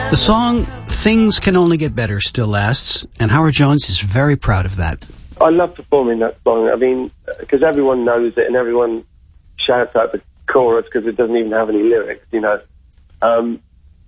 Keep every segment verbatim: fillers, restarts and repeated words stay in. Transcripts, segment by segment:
The song Things Can Only Get Better still lasts, and Howard Jones is very proud of that. I love performing that song. I mean, because everyone knows it and everyone shouts out the chorus because it doesn't even have any lyrics, you know. Um,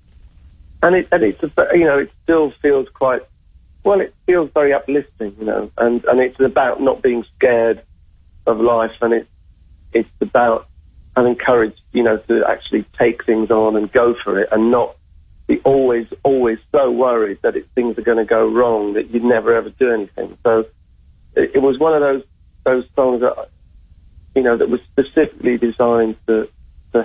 and it, and it's, a, you know, it still feels quite, well, it feels very uplifting, you know, and, and it's about not being scared of life, and it's, it's about having courage, you know, to actually take things on and go for it and not be always, always so worried that it, things are going to go wrong that you'd never ever do anything. So it, it was one of those those songs that, you know, that was specifically designed to, to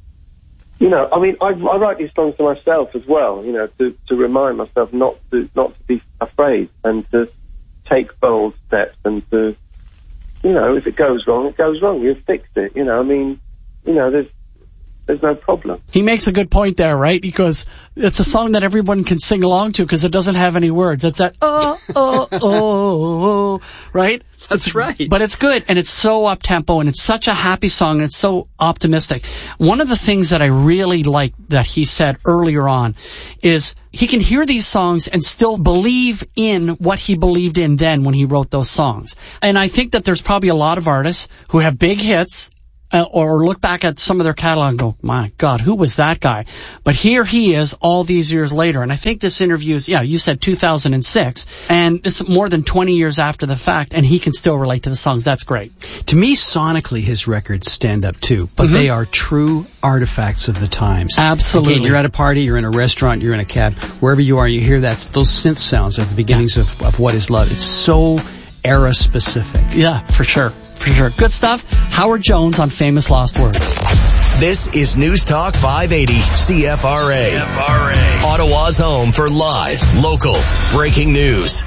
you know, I mean, I, I write these songs to myself as well, you know, to, to remind myself not to not to be afraid and to take bold steps and to, you know, if it goes wrong, it goes wrong. You fix it, you know. I mean, you know, there's There's no problem. He makes a good point there, right? Because it's a song that everyone can sing along to because it doesn't have any words. It's that, oh, oh, oh, oh, right? That's right. But it's good, and it's so up-tempo, and it's such a happy song, and it's so optimistic. One of the things that I really like that he said earlier on is he can hear these songs and still believe in what he believed in then when he wrote those songs. And I think that there's probably a lot of artists who have big hits, Uh, or look back at some of their catalog and go, my God, who was that guy? But here he is all these years later. And I think this interview is, yeah, you said two thousand six, and it's more than twenty years after the fact, and he can still relate to the songs. That's great. To me, sonically, his records stand up too, but mm-hmm. they are true artifacts of the times. Absolutely. Again, you're at a party, you're in a restaurant, you're in a cab, wherever you are, you hear that, those synth sounds of the beginnings of, of What Is Love. It's so era-specific. Yeah, for sure. For sure. Good stuff. Howard Jones on Famous Lost Words. This is News Talk five eighty C F R A. C F R A. Ottawa's home for live, local, breaking news.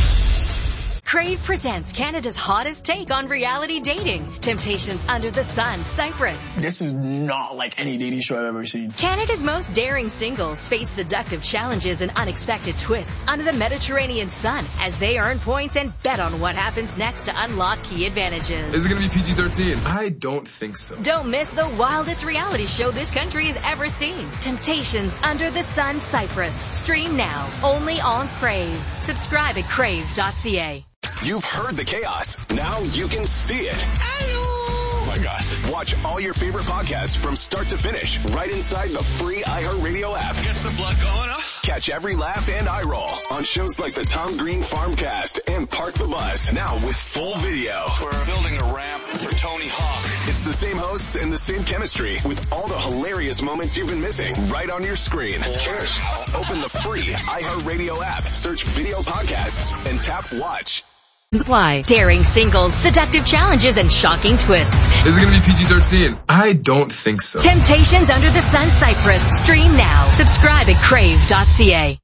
Crave presents Canada's hottest take on reality dating. Temptations Under the Sun, Cyprus. This is not like any dating show I've ever seen. Canada's most daring singles face seductive challenges and unexpected twists under the Mediterranean sun as they earn points and bet on what happens next to unlock key advantages. Is it going to be P G thirteen? I don't think so. Don't miss the wildest reality show this country has ever seen. Temptations Under the Sun, Cyprus. Stream now, only on Crave. Subscribe at crave dot c a. You've heard the chaos. Now you can see it. Oh my God. Watch all your favorite podcasts from start to finish right inside the free iHeartRadio app. Gets the blood going, huh? Catch every laugh and eye roll on shows like the Tom Green Farmcast and Park the Bus. Now with full video. We're building a ramp for Tony Hawk. It's the same hosts and the same chemistry with all the hilarious moments you've been missing right on your screen. Cheers. Open the free iHeartRadio app, search video podcasts, and tap watch. Apply. Daring singles, seductive challenges, and shocking twists. Is it going to be P G thirteen? I don't think so. Temptations Under the Sun, Cyprus. Stream now. Subscribe at crave dot c a.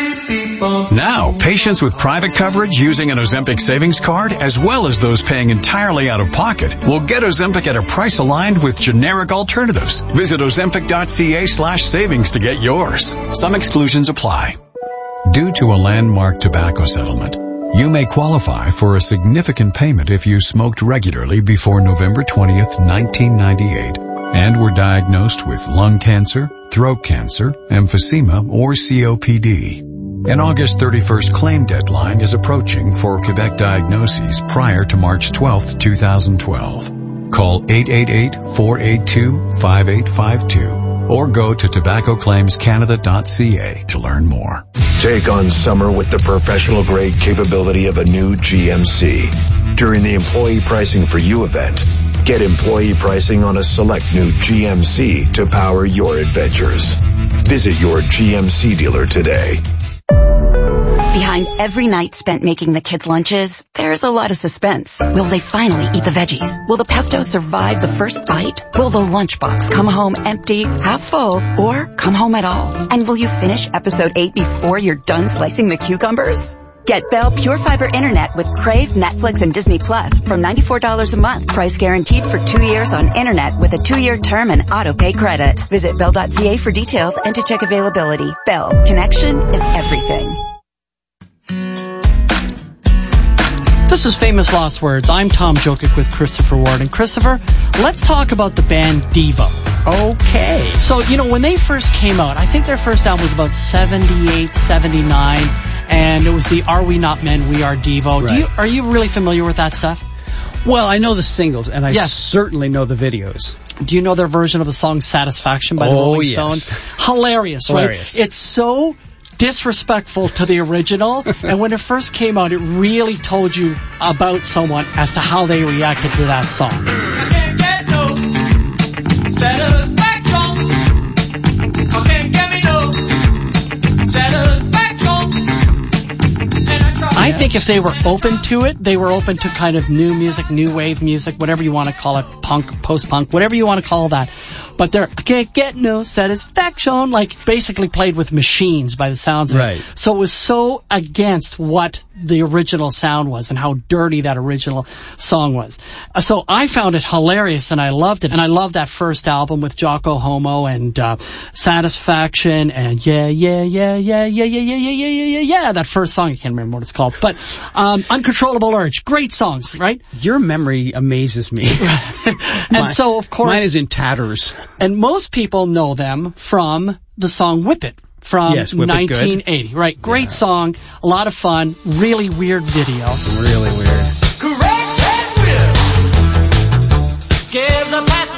Now, patients with private coverage using an Ozempic savings card, as well as those paying entirely out of pocket, will get Ozempic at a price aligned with generic alternatives. Visit ozempic dot c a slash savings to get yours. Some exclusions apply. Due to a landmark tobacco settlement, you may qualify for a significant payment if you smoked regularly before November twentieth, nineteen ninety-eight, and were diagnosed with lung cancer, throat cancer, emphysema, or C O P D. An August thirty-first claim deadline is approaching for Quebec diagnoses prior to March twelfth, twenty twelve. Call eight eight eight, four eight two, five eight five two or go to tobacco claims canada dot c a to learn more. Take on summer with the professional-grade capability of a new G M C. During the employee pricing for you event, get employee pricing on a select new G M C to power your adventures. Visit your G M C dealer today. Behind every night spent making the kids' lunches, there's a lot of suspense. Will they finally eat the veggies? Will the pesto survive the first bite? Will the lunchbox come home empty, half full, or come home at all? And will you finish episode eight before you're done slicing the cucumbers? Get Bell Pure Fiber Internet with Crave, Netflix, and Disney Plus from ninety-four dollars a month. Price guaranteed for two years on Internet with a two-year term and auto-pay credit. Visit bell dot c a for details and to check availability. Bell. Connection is everything. This is Famous Lost Words. I'm Tom Jokic with Christopher Ward. And Christopher, let's talk about the band Devo. Okay. So, you know, when they first came out, I think their first album was about seventy-eight, seventy-nine, and it was the Are We Not Men, We Are Devo. Right. Do you, are you really familiar with that stuff? Well, I know the singles, and I Yes. certainly know the videos. Do you know their version of the song Satisfaction by the Oh, Rolling yes. Stones? Hilarious, right? Hilarious. It's so disrespectful to the original, and when it first came out, it really told you about someone as to how they reacted to that song. I think if they were open to it, they were open to kind of new music, new wave music, whatever you want to call it, punk, post-punk, whatever you want to call that. But they're, I can't get no satisfaction, like basically played with machines by the sounds of Right. it. So it was so against what the original sound was and how dirty that original song was. Uh, So I found it hilarious and I loved it. And I loved that first album with Jocko Homo and uh, Satisfaction and yeah, yeah, yeah, yeah, yeah, yeah, yeah, yeah, yeah, yeah, yeah, yeah. That first song, I can't remember what it's called. But um, Uncontrollable Urge, great songs, right? Your memory amazes me. And My- so, of course... Mine is in tatters. And most people know them from the song Whip It from Yes, Whip It Good. nineteen eighty. Right, great song, a lot of fun, really weird video. Really weird. Correct and whip. Give the pass a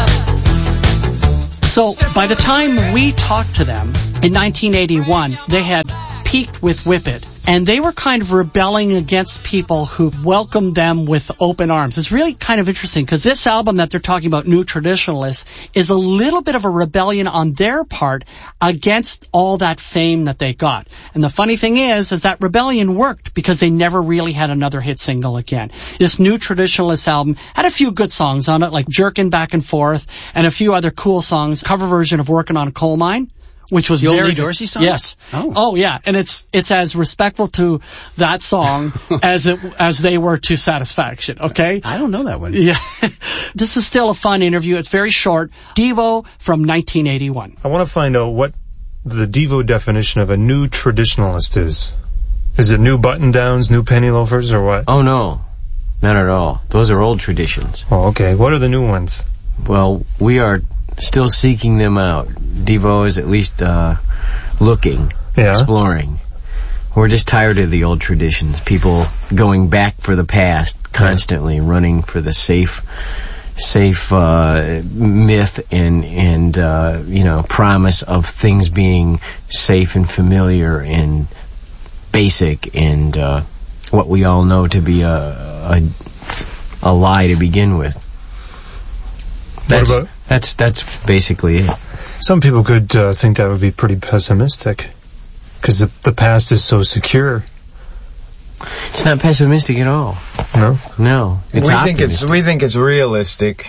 slip. So by the time we talked to them in nineteen eighty-one, they had peaked with Whip It. And they were kind of rebelling against people who welcomed them with open arms. It's really kind of interesting because this album that they're talking about, New Traditionalists, is a little bit of a rebellion on their part against all that fame that they got. And the funny thing is, is that rebellion worked because they never really had another hit single again. This New Traditionalists album had a few good songs on it, like Jerkin' Back and Forth, and a few other cool songs. Cover version of Working on a Coal Mine, which was The old very Lee good. Dorsey song? Yes. Oh. Oh yeah, and it's it's as respectful to that song as it as they were to Satisfaction. Okay. I don't know that one. Yeah. This is still a fun interview. It's very short. Devo from nineteen eighty-one. I want to find out what the Devo definition of a new traditionalist is. Is it new button-downs, new penny loafers, or what? Oh, no. Not at all. Those are old traditions. Oh, okay. What are the new ones? Well, we are still seeking them out. Devo is at least uh, looking, Yeah. exploring. We're just tired of the old traditions. People going back for the past constantly, running for the safe, safe uh, myth and and uh, you know promise of things being safe and familiar and basic and uh, what we all know to be a a, a lie to begin with. That's, what about? That's that's basically it. Some people could uh, think that would be pretty pessimistic, because the, the past is so secure. It's not pessimistic at all. No? No. It's we think it's optimistic. we think it's realistic.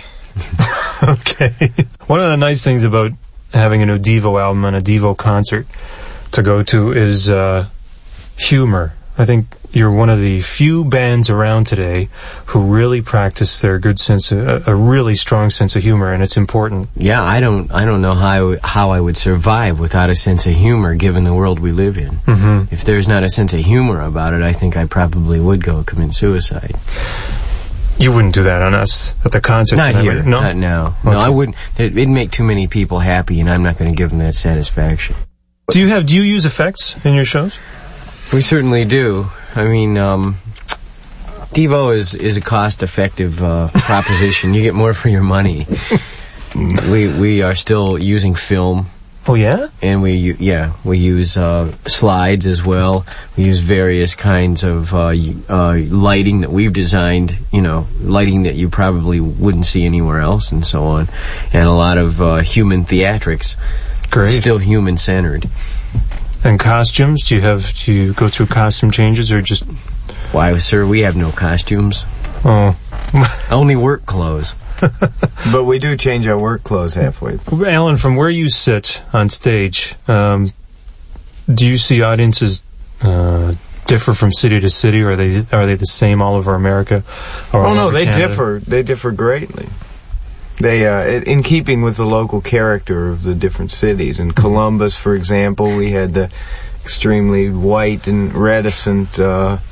Okay. One of the nice things about having a new Devo album and a Devo concert to go to is uh, humor. I think you're one of the few bands around today who really practice their good sense of, a, a really strong sense of humor, and it's important. Yeah, I don't I don't know how I w- how I would survive without a sense of humor given the world we live in. Mm-hmm. If there's not a sense of humor about it, I think I probably would go commit suicide. You wouldn't do that on us at the concert Not tonight, here. would you? No? Not now. Okay. No, I wouldn't. It, it'd make too many people happy, and I'm not going to give them that satisfaction. Do you have? Do you use effects in your shows? We certainly do. I mean, um, Devo is, is a cost-effective uh, proposition. You get more for your money. we we are still using film. Oh yeah? And we u- yeah we use uh, slides as well. We use various kinds of uh, y- uh, lighting that we've designed. You know, lighting that you probably wouldn't see anywhere else, and so on. And a lot of uh, human theatrics. Great. Still human-centered. And costumes? Do you have? Do you go through costume changes or just? Why, sir, we have no costumes. Oh. Only work clothes. But we do change our work clothes halfway. Alan, from where you sit on stage, um, do you see audiences uh, differ from city to city, or are they are they the same all over America? Or Oh all no, over they Canada? differ. They differ greatly. They, uh, in keeping with the local character of the different cities. In Columbus, for example, we had the extremely white and reticent uh,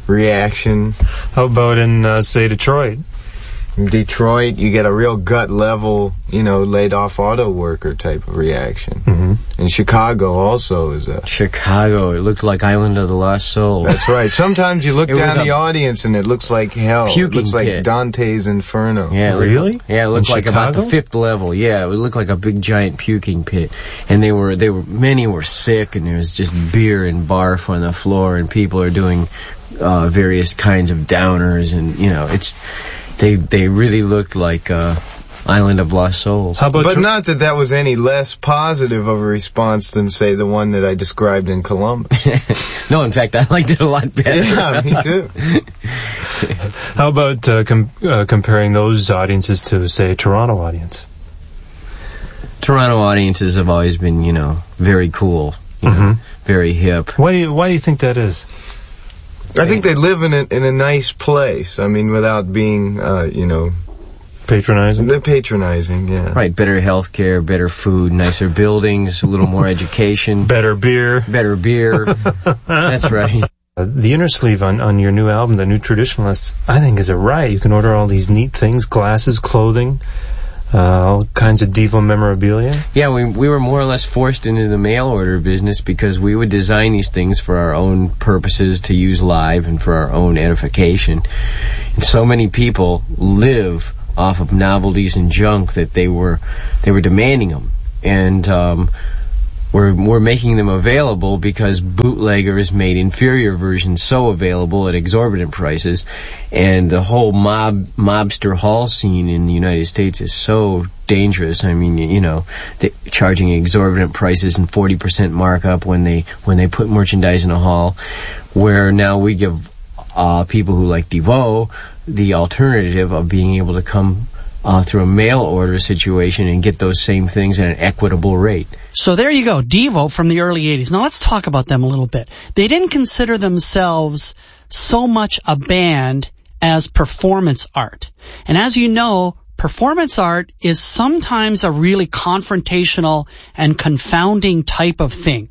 reaction. How about in, uh, say, Detroit? In Detroit, you get a real gut level, you know, laid off auto worker type of reaction. Mm-hmm. In Chicago also is a... Chicago, it looked like Island of the Lost Soul. That's right. Sometimes you look It down was the a audience and it looks like hell. It puking looks like pit. Dante's Inferno. Yeah, it looked- Really? Yeah, it looked In like about the Chicago? fifth level. Yeah, it looked like a big giant puking pit, and they were they were many were sick, and there was just beer and barf on the floor, and people are doing uh, various kinds of downers, and you know it's they they really looked like uh, Island of Lost Souls. How about But tr- not that that was any less positive of a response than, say, the one that I described in Columbus. No, in fact, I liked it a lot better. Yeah, me too. How about uh, com- uh, comparing those audiences to, say, a Toronto audience? Toronto audiences have always been, you know, very cool, you know, Mhm. very hip. Why do you, why do you think that is? I think they live in a, in a nice place. I mean, without being, uh, you know... Patronizing? They're patronizing, yeah. Right, better health care, better food, nicer buildings, a little more education. Better beer. Better beer. That's right. Uh, the inner sleeve on, on your new album, The New Traditionalists, I think is a riot. You can order all these neat things, glasses, clothing, uh, all kinds of Devo memorabilia. Yeah, we we were more or less forced into the mail order business because we would design these things for our own purposes to use live and for our own edification. And so many people live off of novelties and junk that they were they were demanding them, and um, we're we're making them available because bootleggers made inferior versions so available at exorbitant prices, and the whole mob mobster hall scene in the United States is so dangerous. I mean, you know, they're charging exorbitant prices and forty percent markup when they when they put merchandise in a hall, where now we give uh, people who like Devo the alternative of being able to come uh, through a mail order situation and get those same things at an equitable rate. So there you go, Devo from the early eighties. Now let's talk about them a little bit. They didn't consider themselves so much a band as performance art. And as you know, performance art is sometimes a really confrontational and confounding type of thing.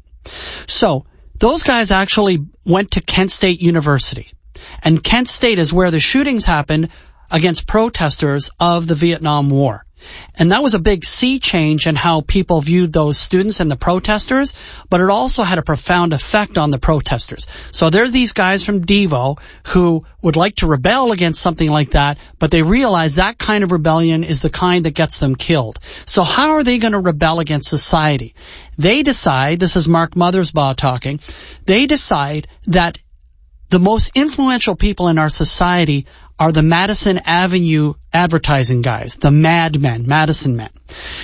So those guys actually went to Kent State University. And Kent State is where the shootings happened against protesters of the Vietnam War. And that was a big sea change in how people viewed those students and the protesters, but it also had a profound effect on the protesters. So there's these guys from Devo who would like to rebel against something like that, but they realize that kind of rebellion is the kind that gets them killed. So how are they going to rebel against society? They decide, this is Mark Mothersbaugh talking, they decide that the most influential people in our society are the Madison Avenue advertising guys, the Mad Men, Madison Men.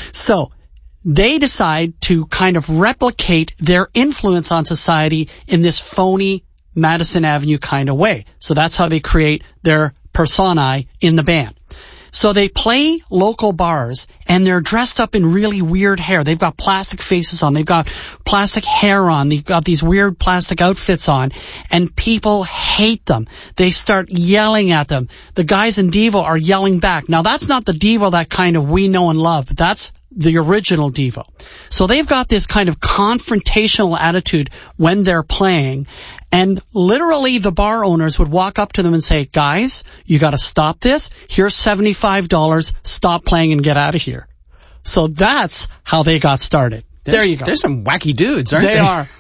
So they decide to kind of replicate their influence on society in this phony Madison Avenue kind of way. So that's how they create their personae in the band. So they play local bars, and they're dressed up in really weird hair. They've got plastic faces on. They've got plastic hair on. They've got these weird plastic outfits on, and people hate them. They start yelling at them. The guys in Devo are yelling back. Now, that's not the Devo that kind of we know and love, but that's the original Devo. So they've got this kind of confrontational attitude when they're playing, and literally the bar owners would walk up to them and say, guys, you got to stop this. Here's seventy-five dollars. Stop playing and get out of here. So that's how they got started. There's, there you go. There's some wacky dudes, aren't they? They are.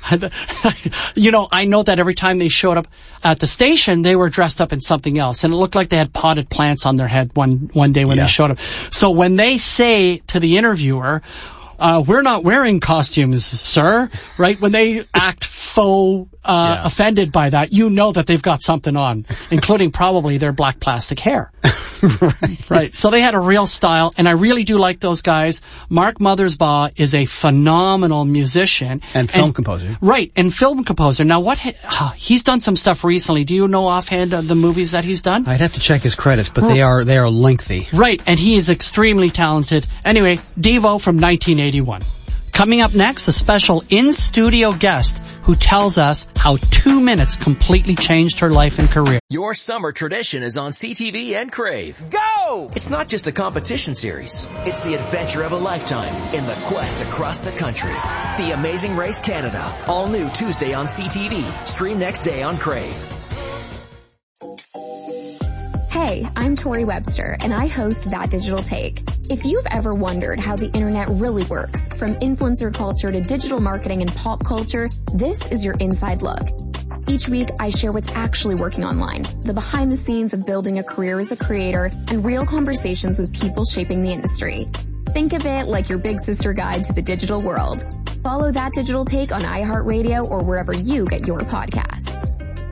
You know, I know that every time they showed up at the station, they were dressed up in something else, and it looked like they had potted plants on their head one one day when Yeah. they showed up. So when they say to the interviewer, uh, we're not wearing costumes, sir, right? When they act faux uh, Yeah. offended by that, you know that they've got something on, including probably their black plastic hair. right. Right. So they had a real style, and I really do like those guys. Mark Mothersbaugh is a phenomenal musician. And film composer. Right, and film composer. Now, what he, uh, he's done some stuff recently. Do you know offhand uh, the movies that he's done? I'd have to check his credits, but they are they are lengthy. Right, and he is extremely talented. Anyway, Devo from nineteen eighty-one. Coming up next, a special in-studio guest who tells us how two minutes completely changed her life and career. Your summer tradition is on C T V and Crave. Go! It's not just a competition series. It's the adventure of a lifetime in the quest across the country. The Amazing Race Canada. All new Tuesday on C T V. Stream next day on Crave. Hey, I'm Tori Webster, and I host That Digital Take. If you've ever wondered how the internet really works, from influencer culture to digital marketing and pop culture, this is your inside look. Each week, I share what's actually working online, the behind the scenes of building a career as a creator, and real conversations with people shaping the industry. Think of it like your big sister guide to the digital world. Follow That Digital Take on iHeartRadio or wherever you get your podcasts.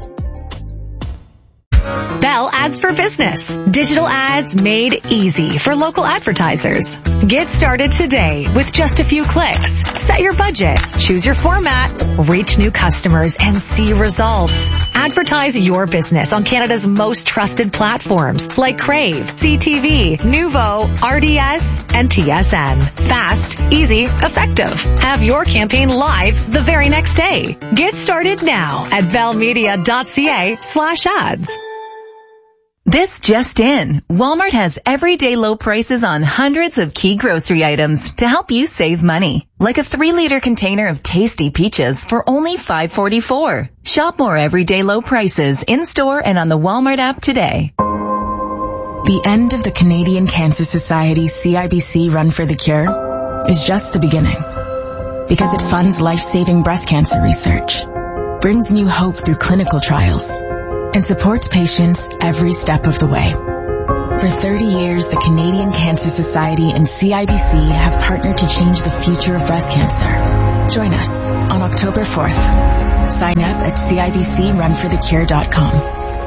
Bell Ads for Business. Digital ads made easy for local advertisers. Get started today with just a few clicks. Set your budget, choose your format, reach new customers, and see results. Advertise your business on Canada's most trusted platforms like Crave, C T V, Nuvo, R D S, and T S N. Fast, easy, effective. Have your campaign live the very next day. Get started now at bellmedia.ca slash ads. This just in. Walmart has everyday low prices on hundreds of key grocery items to help you save money. Like a three liter container of tasty peaches for only five forty-four. Shop more everyday low prices in-store and on the Walmart app today. The end of the Canadian Cancer Society C I B C Run for the Cure is just the beginning. Because it funds life-saving breast cancer research, brings new hope through clinical trials, and supports patients every step of the way. For thirty years, the Canadian Cancer Society and C I B C have partnered to change the future of breast cancer. Join us on October fourth. Sign up at C I B C run for the cure dot com.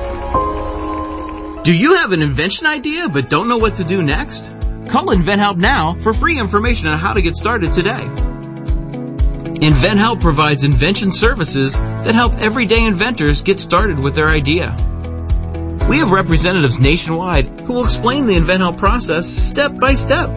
Do you have an invention idea but don't know what to do next? Call InventHelp now for free information on how to get started today. InventHelp provides invention services that help everyday inventors get started with their idea. We have representatives nationwide who will explain the InventHelp process step by step.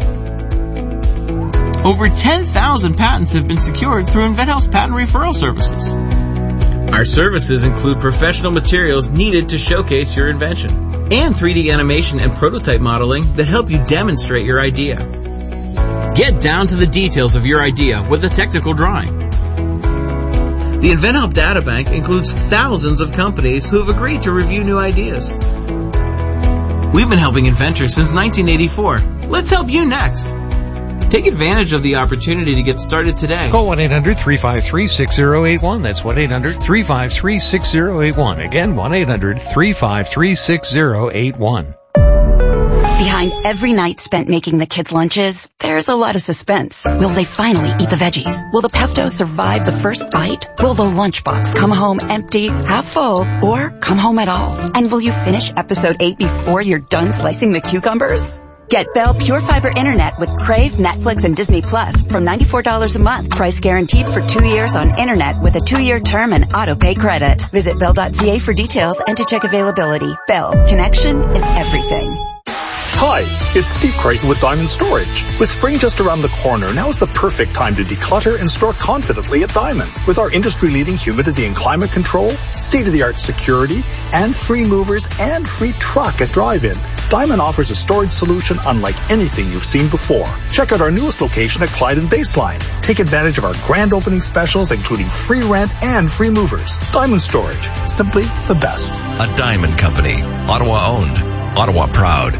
Over ten thousand patents have been secured through InventHelp's patent referral services. Our services include professional materials needed to showcase your invention and three D animation and prototype modeling that help you demonstrate your idea. Get down to the details of your idea with a technical drawing. The InventHelp Databank includes thousands of companies who have agreed to review new ideas. We've been helping inventors since nineteen eighty-four. Let's help you next. Take advantage of the opportunity to get started today. Call one eight hundred three five three six zero eight one. That's one eight hundred three five three six zero eight one. Again, one eight hundred three five three six zero eight one. Behind every night spent making the kids' lunches, there's a lot of suspense. Will they finally eat the veggies? Will the pesto survive the first bite? Will the lunchbox come home empty, half full, or come home at all? And will you finish episode eight before you're done slicing the cucumbers? Get Bell Pure Fiber Internet with Crave, Netflix, and Disney Plus from ninety-four dollars a month. Price guaranteed for two years on Internet with a two-year term and auto-pay credit. Visit bell dot c a for details and to check availability. Bell. Connection is everything. Hi, it's Steve Creighton with Diamond Storage. With spring just around the corner, now is the perfect time to declutter and store confidently at Diamond. With our industry-leading humidity and climate control, state-of-the-art security, and free movers and free truck at drive-in, Diamond offers a storage solution unlike anything you've seen before. Check out our newest location at Clyde and Baseline. Take advantage of our grand opening specials, including free rent and free movers. Diamond Storage, simply the best. A Diamond Company, Ottawa owned, Ottawa proud.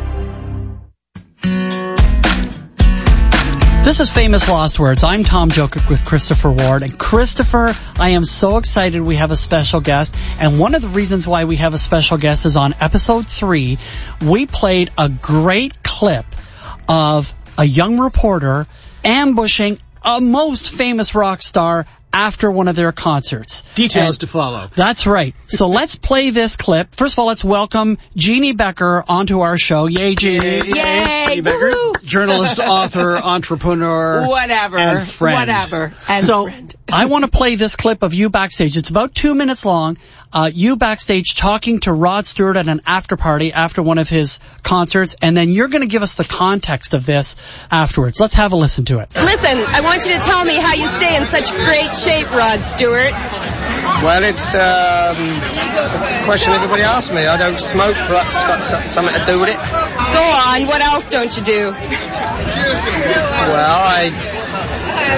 This is Famous Lost Words. I'm Tom Jokic with Christopher Ward. And Christopher, I am so excited we have a special guest. And one of the reasons why we have a special guest is on episode three, we played a great clip of a young reporter ambushing a most famous rock star after one of their concerts. Details and to follow. That's right. So let's play this clip. First of all, let's welcome Jeannie Becker onto our show. Yay, Jeannie. Yay. Yay. Jeannie Becker, journalist, author, entrepreneur. Whatever. And friend. Whatever. And so friend. I want to play this clip of you backstage. It's about two minutes long. Uh, you backstage talking to Rod Stewart at an after party after one of his concerts, and then you're going to give us the context of this afterwards. Let's have a listen to it. Listen, I want you to tell me how you stay in such great shape, Rod Stewart. Well, it's um, a question everybody asks me. I don't smoke. That's got something to do with it. Go on. What else don't you do? Well, I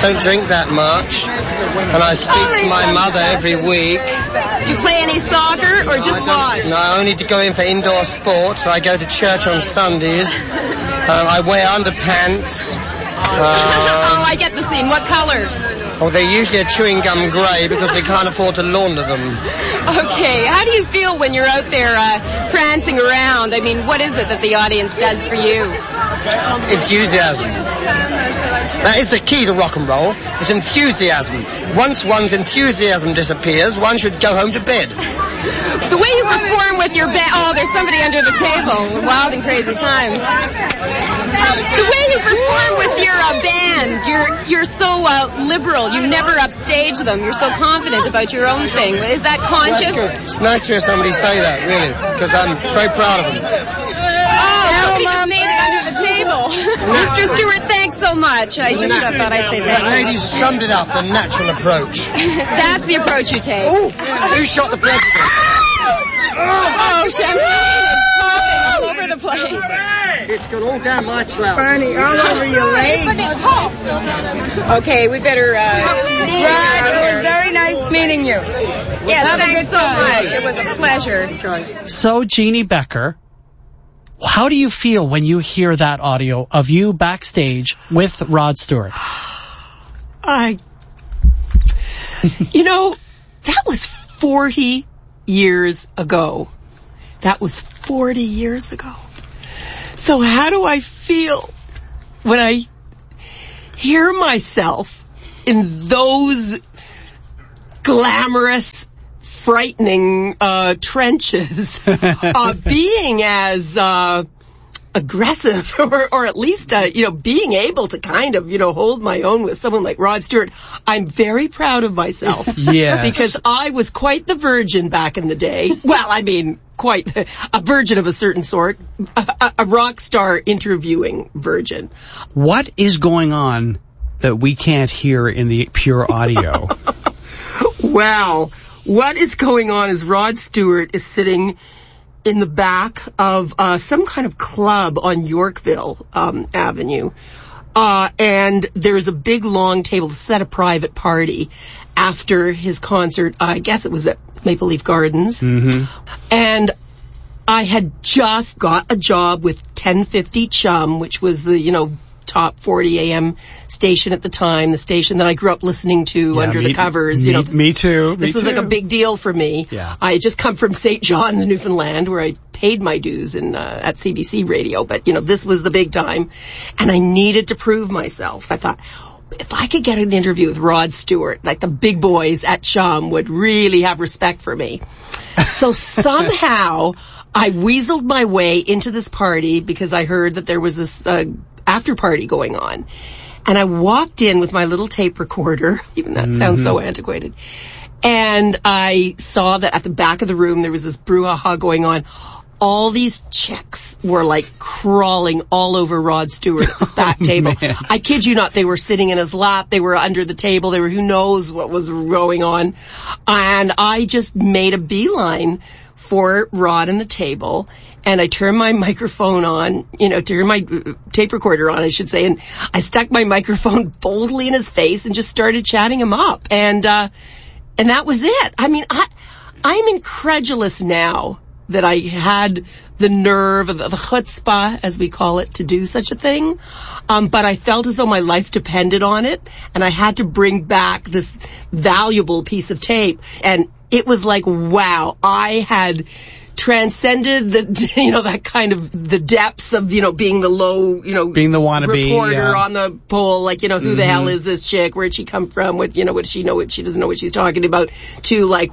don't drink that much, and I speak to my mother every week. Do you play any soccer or just watch? No, I only to go in for indoor sports. I go to church on Sundays. Um, I wear underpants. Um, oh, I get the scene. What color? Oh, they're usually a chewing gum grey because we can't afford to launder them. Okay, how do you feel when you're out there uh, prancing around? I mean, what is it that the audience does for you? Enthusiasm. That is the key to rock and roll. It's enthusiasm. Once one's enthusiasm disappears, one should go home to bed. The way you perform with your band... Oh, there's somebody under the table. Wild and crazy times. The way you perform with your uh, band, you're you're so uh, liberal. You never upstage them. You're so confident about your own thing. Is that conscious? It's nice to hear somebody say that, really, because I'm very proud of them. Oh, somebody just made it under the table. Mister Stewart, thanks so much. I just uh, thought I'd say thank you. The lady summed it up, the natural approach. That's the approach you take. Oh, who shot the president? Oh, champagne is popping all over the place. It's got all down my trousers. Bernie, all over your legs. Okay, we better... Uh, Rod, it was very nice meeting you. Yes, thanks so much. It was a pleasure. So, Jeannie Becker, how do you feel when you hear that audio of you backstage with Rod Stewart? I... You know, that was forty years ago. That was forty years ago. So how do I feel when I hear myself in those glamorous, frightening uh, trenches, uh, being as uh, aggressive, or, or at least, uh, you know, being able to kind of, you know, hold my own with someone like Rod Stewart? I'm very proud of myself. Yes. Because I was quite the virgin back in the day. Well, I mean, quite a virgin of a certain sort, a, a rock star interviewing virgin. What is going on that we can't hear in the pure audio? Well, what is going on is Rod Stewart is sitting in the back of uh, some kind of club on Yorkville um, Avenue. Uh, and there's a big long table to set a private party after his concert. I guess it was at Maple Leaf Gardens. Mm-hmm. And I had just got a job with ten fifty Chum, which was the, you know, top forty A M station at the time, the station that I grew up listening to Yeah, under me, the covers. Me, you know, this, me too. This me was too. like a big deal for me. Yeah. I had just come from Saint John's, Newfoundland, where I paid my dues in uh, at C B C Radio. But, you know, this was the big time. And I needed to prove myself. I thought, if I could get an interview with Rod Stewart, like the big boys at Chum would really have respect for me. So somehow I weaseled my way into this party because I heard that there was this uh, after party going on. And I walked in with my little tape recorder, even that mm-hmm. sounds so antiquated. And I saw that at the back of the room there was this brouhaha going on. All these chicks were like crawling all over Rod Stewart at this back oh, table. Man. I kid you not, they were sitting in his lap, they were under the table, they were who knows what was going on. And I just made a beeline for Rod and the table, and I turned my microphone on, you know, turned my tape recorder on, I should say, and I stuck my microphone boldly in his face and just started chatting him up. And, uh, and that was it. I mean, I, I'm incredulous now that I had the nerve, the, the chutzpah, as we call it, to do such a thing. Um, but I felt as though my life depended on it, and I had to bring back this valuable piece of tape. And it was like, wow, I had transcended the, you know, that kind of the depths of, you know, being the low, you know, being the wannabe reporter yeah. on the pole, like, you know, who mm-hmm. the hell is this chick? Where'd she come from? What, you know, what does she know? What she doesn't know what she's talking about? To like,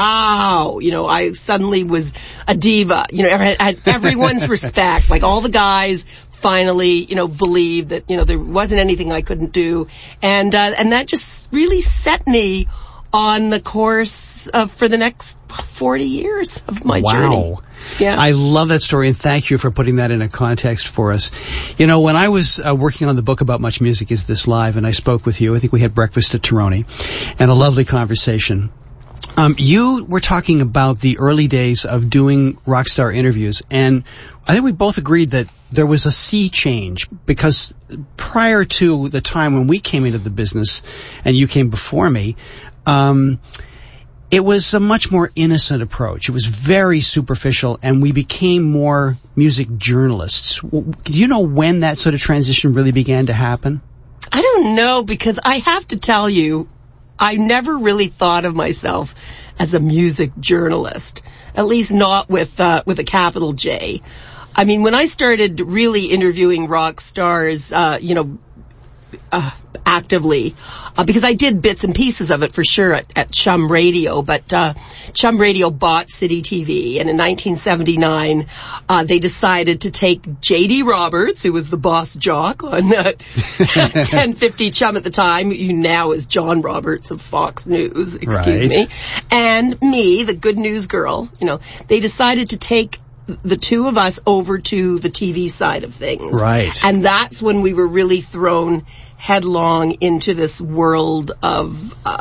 wow, you know, I suddenly was a diva. You know, I had everyone's respect. Like all the guys finally, you know, believed that, you know, there wasn't anything I couldn't do, and uh, and that just really set me on the course uh, for the next forty years of my wow. journey. Yeah. I love that story, and thank you for putting that in a context for us. You know, when I was uh, working on the book about Much Music Is This Live, and I spoke with you, I think we had breakfast at Tironi, and a lovely conversation. Um, you were talking about the early days of doing rock star interviews, and I think we both agreed that there was a sea change, because prior to the time when we came into the business, and you came before me, um, it was a much more innocent approach. It was very superficial, and we became more music journalists. Do you know when that sort of transition really began to happen? I don't know, because I have to tell you, I never really thought of myself as a music journalist, at least not with uh, with a capital J. I mean, when I started really interviewing rock stars, uh, you know, uh, actively, uh, because I did bits and pieces of it for sure at, at Chum Radio, but uh, Chum Radio bought City T V, and in nineteen seventy-nine, uh, they decided to take J D Roberts, who was the boss jock on uh, ten fifty Chum at the time, who now is John Roberts of Fox News, excuse Right. me, and me, the good news girl. You know, they decided to take the two of us over to the T V side of things. Right. And that's when we were really thrown headlong into this world of uh,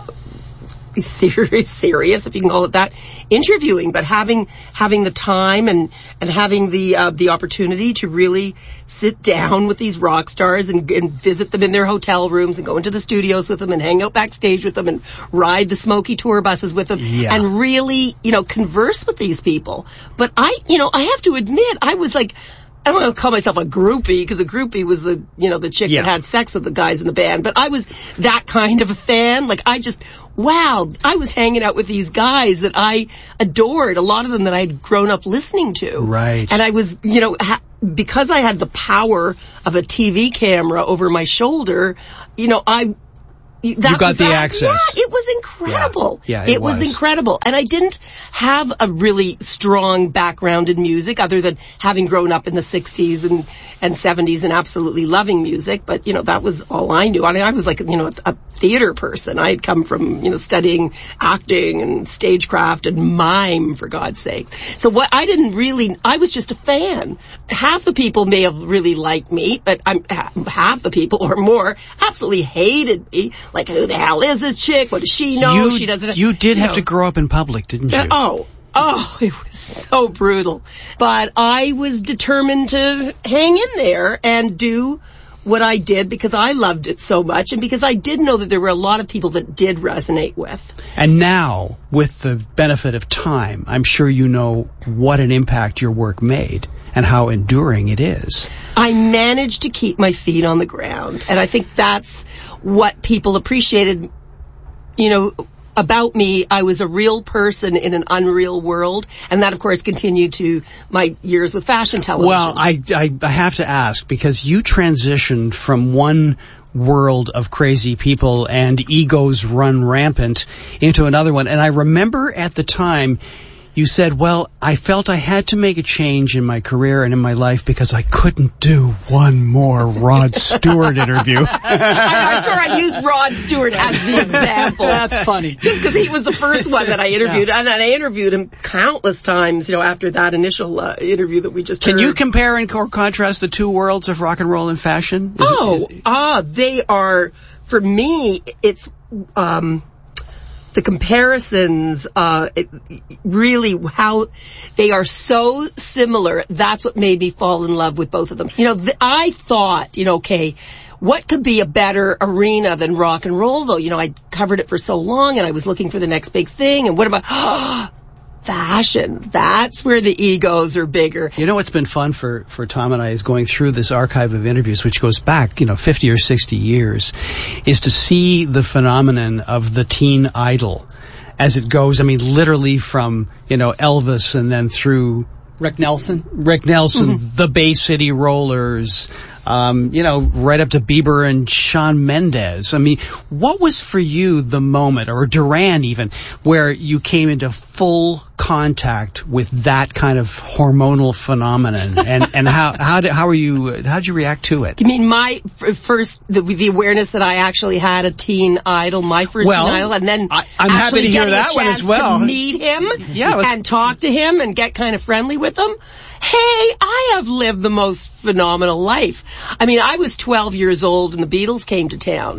serious, serious, if you can call it that, interviewing, but having having the time and and having the uh, the opportunity to really sit down with these rock stars and, and visit them in their hotel rooms and go into the studios with them and hang out backstage with them and ride the smoky tour buses with them Yeah. and really, you know, converse with these people. But I, you know, I have to admit, I was like, I don't want to call myself a groupie, because a groupie was the, you know, the chick Yeah. that had sex with the guys in the band. But I was that kind of a fan. Like, I just, wow, I was hanging out with these guys that I adored, a lot of them that I'd grown up listening to. Right. And I was, you know, ha- because I had the power of a T V camera over my shoulder, you know, I... That You got was the that- access. Yeah, it was incredible. Yeah, yeah, it it was. was. incredible. And I didn't have a really strong background in music, other than having grown up in the sixties and, and seventies and absolutely loving music. But, you know, that was all I knew. I mean, I was like, you know, a, a theater person. I had come from, you know, studying acting and stagecraft and mime, for God's sake. So what I didn't really, I was just a fan. Half the people may have really liked me, but I'm, half the people or more absolutely hated me. Like, who the hell is this chick? What does she know? You, she doesn't. you did you have know. to grow up in public, didn't you? Uh, oh, oh, it was so brutal. But I was determined to hang in there and do what I did, because I loved it so much, and because I did know that there were a lot of people that did resonate with. And now, with the benefit of time, I'm sure you know what an impact your work made and how enduring it is. I managed to keep my feet on the ground, and I think that's what people appreciated, you know, about me. I was a real person in an unreal world, and that, of course, continued to my years with fashion television. Well, I, I, I have to ask, because you transitioned from one world of crazy people and egos run rampant into another one, and I remember at the time you said, well, I felt I had to make a change in my career and in my life because I couldn't do one more Rod Stewart interview. I, I'm sorry, I used Rod Stewart as the example. That's funny. Just because he was the first one that I interviewed, yeah. and I interviewed him countless times, you know, after that initial uh, interview that we just Can heard. you compare and co- contrast the two worlds of rock and roll and fashion? Is oh, it, is, ah, they are, for me, it's... um the comparisons, uh, it, really how they are so similar. That's what made me fall in love with both of them. You know, th- I thought, you know, okay, what could be a better arena than rock and roll, though? You know, I covered it for so long, and I was looking for the next big thing. And what about fashion? That's where the egos are bigger. You know what's been fun for, for Tom and I is going through this archive of interviews, which goes back, you know, fifty or sixty years, is to see the phenomenon of the teen idol as it goes. I mean, literally from, you know, Elvis and then through Rick Nelson. Rick Nelson, Mm-hmm. the Bay City Rollers, um, you know, right up to Bieber and Shawn Mendes. I mean, what was for you the moment, or Duran even, where you came into full contact with that kind of hormonal phenomenon, and and how how did how were you how did you react to it? You mean my f- first the, the awareness that I actually had a teen idol, my first Well, teen idol, and then I, I'm happy actually to hear getting that a one chance as well. to meet him, Yeah, let's- and talk to him and get kind of friendly with him. Hey, I have lived the most phenomenal life. I mean, I was twelve years old and the Beatles came to town.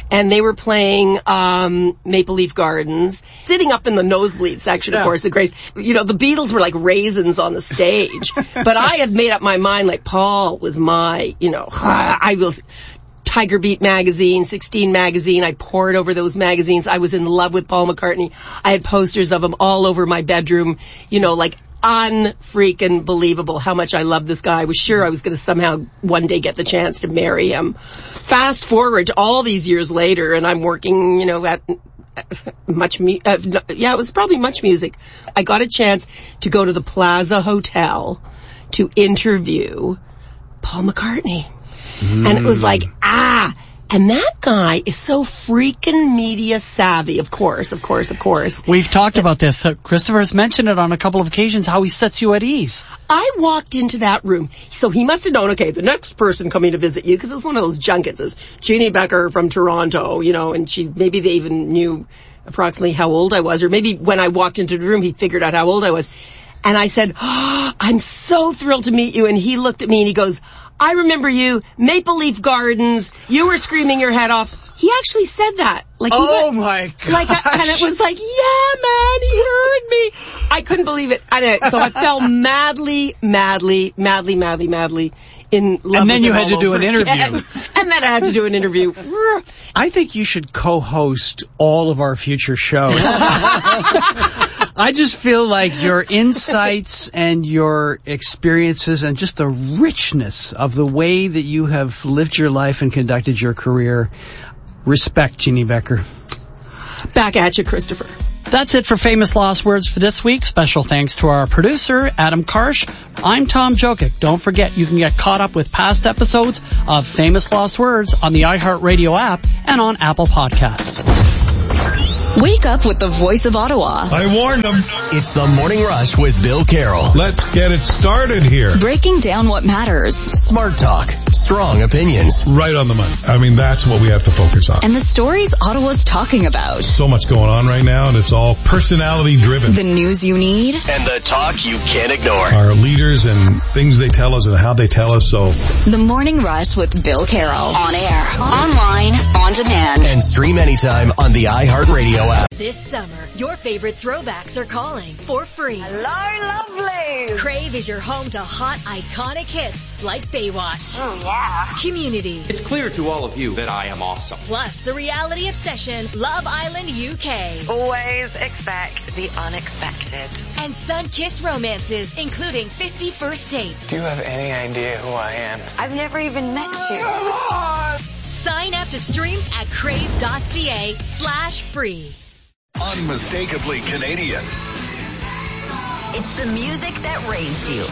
and they were playing um Maple Leaf Gardens, sitting up in the nosebleed section, of Yeah. course, the Grace. You know, the Beatles were like raisins on the stage. But I had made up my mind, like, Paul was my, you know, I was... Tiger Beat magazine, sixteen magazine. I pored over those magazines. I was in love with Paul McCartney. I had posters of him all over my bedroom, you know, like unfreaking believable how much I loved this guy. I was sure I was going to somehow one day get the chance to marry him. Fast forward to all these years later, and I'm working, you know, at much mu- uh, yeah, it was probably Much Music. I got a chance to go to the Plaza Hotel to interview Paul McCartnney. Mm. And it was like, ah, and that guy is so freaking media savvy, of course, of course, of course. We've talked about this. Uh, Christopher has mentioned it on a couple of occasions, how he sets you at ease. I walked into that room, so he must have known, okay, the next person coming to visit you, because it was one of those junkets, is Jeannie Becker from Toronto, you know, and she, maybe they even knew approximately how old I was, or maybe when I walked into the room, he figured out how old I was. And I said, oh, I'm so thrilled to meet you. And he looked at me and he goes, I remember you, Maple Leaf Gardens, you were screaming your head off. He actually said that. Like, he oh went, my God. Like, and it was like, yeah, man, he heard me. I couldn't believe it. And I, so I fell madly, madly, madly, madly, madly in love And then with you him had to all do over an interview. again. And then I had to do an interview. I think you should co-host all of our future shows. I just feel like your insights and your experiences and just the richness of the way that you have lived your life and conducted your career. Respect, Jeannie Becker. Back at you, Christopher. That's it for Famous Lost Words for this week. Special thanks to our producer, Adam Karsh. I'm Tom Jokic. Don't forget, you can get caught up with past episodes of Famous Lost Words on the iHeartRadio app and on Apple Podcasts. Wake up with the voice of Ottawa. I warned them. It's the Morning Rush with Bill Carroll. Let's get it started here. Breaking down what matters. Smart talk. Strong opinions. Right on the money. I mean, that's what we have to focus on. And the stories Ottawa's talking about. So much going on right now, and it's all personality driven. The news you need. And the talk you can't ignore. Our leaders and things they tell us and how they tell us, so. The Morning Rush with Bill Carroll. On air, online, on demand. And stream anytime on the iHeartRadio app. This summer, your favorite throwbacks are calling for free. Hello, lovely. Crave is your home to hot, iconic hits like Baywatch. Oh, yeah. Community. It's clear to all of you that I am awesome. Plus, the reality obsession, Love Island U K. Always expect the unexpected. And sun-kissed romances, including fifty First Dates. Do you have any idea who I am? I've never even met you. Sign up to stream at crave.ca slash free. Unmistakably Canadian. It's the music that raised you.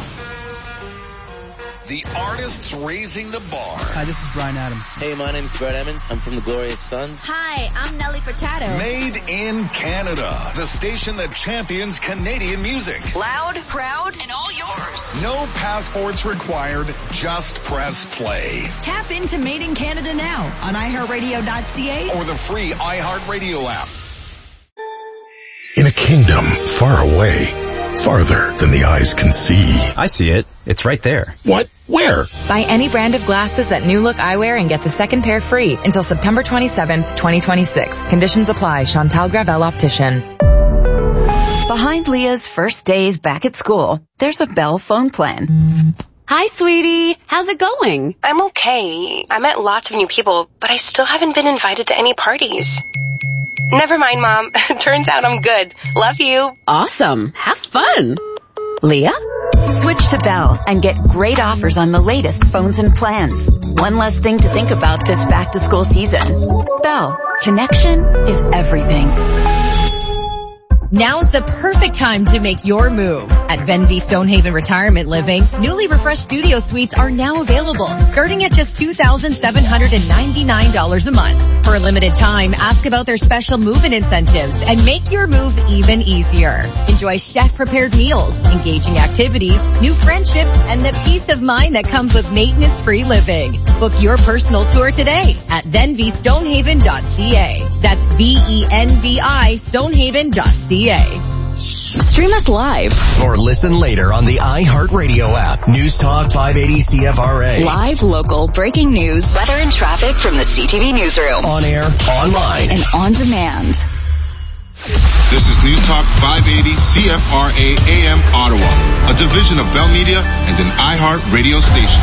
The artists raising the bar. Hi, this is Brian Adams. Hey, my name's Brett Emmons. I'm from the Glorious Sons. Hi, I'm Nelly Furtado. Made in Canada. The station that champions Canadian music. Loud, proud, and all yours. No passports required. Just press play. Tap into Made in Canada now on i heart radio dot c a or the free iHeartRadio app. In a kingdom far away, farther than the eyes can see. I see it. It's right there. What? Where? Buy any brand of glasses at New Look Eyewear and get the second pair free until September twenty-seventh, twenty twenty-six. Conditions apply. Chantal Gravel Optician. Behind Leah's first days back at school, there's a Bell phone plan. Hi, sweetie. How's it going? I'm okay. I met lots of new people, but I still haven't been invited to any parties. Never mind, Mom. Turns out I'm good. Love you. Awesome. Have fun. Leah? Switch to Bell and get great offers on the latest phones and plans. One less thing to think about this back-to-school season. Bell. Connection is everything. Now's the perfect time to make your move. At Venvi Stonehaven Retirement Living, newly refreshed studio suites are now available, starting at just two thousand seven hundred ninety-nine dollars a month. For a limited time, ask about their special move-in incentives and make your move even easier. Enjoy chef-prepared meals, engaging activities, new friendships, and the peace of mind that comes with maintenance-free living. Book your personal tour today at venvi stonehaven dot c a. That's V E N V I Stonehaven dot c a. Stream us live. Or listen later on the iHeartRadio app. News Talk five eighty C F R A. Live, local, breaking news, weather and traffic from the C T V newsroom. On air, online, and on demand. This is News Talk five eighty C F R A A M Ottawa, a division of Bell Media and an iHeart radio station.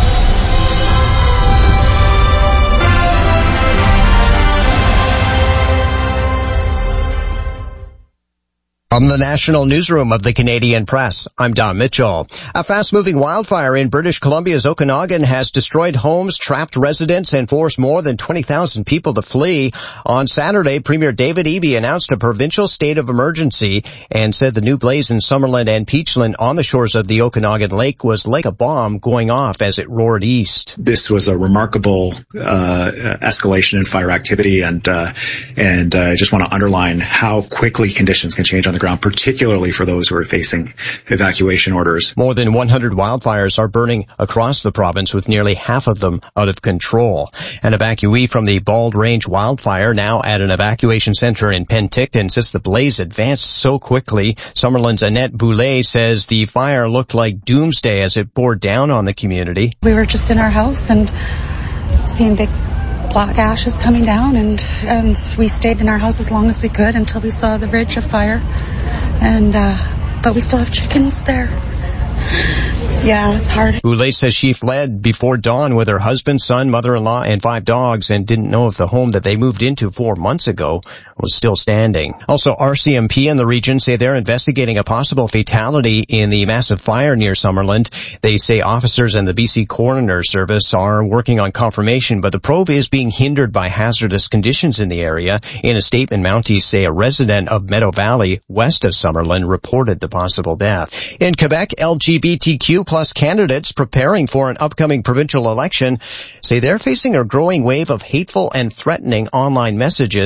From the National Newsroom of the Canadian Press, I'm Don Mitchell. A fast-moving wildfire in British Columbia's Okanagan has destroyed homes, trapped residents, and forced more than twenty thousand people to flee. On Saturday, Premier David Eby announced a provincial state of emergency and said the new blaze in Summerland and Peachland on the shores of the Okanagan Lake was like a bomb going off as it roared east. This was a remarkable uh escalation in fire activity, and uh and uh, I just want to underline how quickly conditions can change on the ground, particularly for those who are facing evacuation orders. More than one hundred wildfires are burning across the province, with nearly half of them out of control. An evacuee from the Bald Range wildfire now at an evacuation center in Penticton says the blaze advanced so quickly. Summerland's Annette Boulay says the fire looked like doomsday as it bore down on the community. We were just in our house and seeing big black ashes coming down, and, and we stayed in our house as long as we could until we saw the ridge of fire. And uh, but we still have chickens there. Yeah, it's hard. Boulay says she fled before dawn with her husband, son, mother-in-law, and five dogs, and didn't know if the home that they moved into four months ago was still standing. Also, R C M P in the region say they're investigating a possible fatality in the massive fire near Summerland. They say officers and the B C Coroner Service are working on confirmation, but the probe is being hindered by hazardous conditions in the area. In a statement, Mounties say a resident of Meadow Valley, west of Summerland, reported the possible death. In Quebec, L G B T Q plus candidates preparing for an upcoming provincial election say they're facing a growing wave of hateful and threatening online messages